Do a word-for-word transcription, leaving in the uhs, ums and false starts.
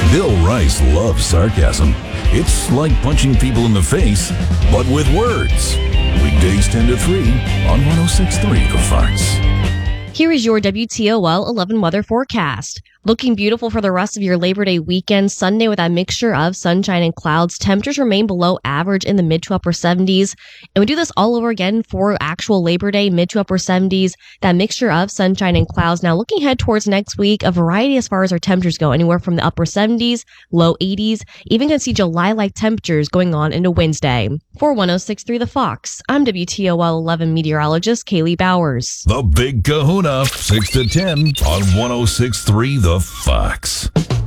Bill Rice loves sarcasm. It's like punching people in the face, but with words. Weekdays ten to three on one oh six point three The Fox. Here is your W T O L eleven weather forecast. Looking beautiful for the rest of your Labor Day weekend. Sunday with a mixture of sunshine and clouds. Temperatures remain below average in the mid to upper seventies. And we do this all over again for actual Labor Day, mid to upper seventies. That mixture of sunshine and clouds. Now looking ahead towards next week, a variety as far as our temperatures go. Anywhere from the upper seventies, low eighties. Even can see July-like temperatures going on into Wednesday. For one oh six point three The Fox, I'm W T O L eleven meteorologist Kaylee Bowers. The Big Kahuna, six to ten on one oh six point three The Fox.